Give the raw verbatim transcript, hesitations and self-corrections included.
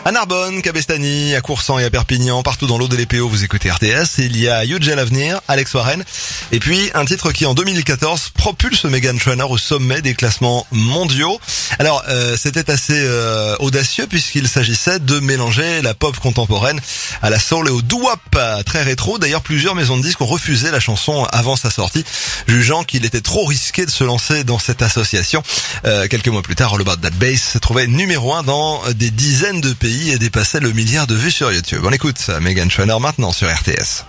À Narbonne, Cabestany, à Coursan et à Perpignan, partout dans l'Aude et les P O, vous écoutez R T S. Il y a Huge à l'avenir, Alex Warren. Et puis, un titre qui, en deux mille quatorze, propulse Meghan Trainor au sommet des classements mondiaux. Alors, euh, c'était assez euh, audacieux puisqu'il s'agissait de mélanger la pop contemporaine à la soul et au doo-wop très rétro. D'ailleurs, plusieurs maisons de disques ont refusé la chanson avant sa sortie, jugeant qu'il était trop risqué de se lancer dans cette association. Euh, quelques mois plus tard, All About That Bass se trouvait numéro un dans des dizaines de pays et dépassait le milliard de vues sur YouTube. On écoute Meghan Trainor maintenant sur R T S.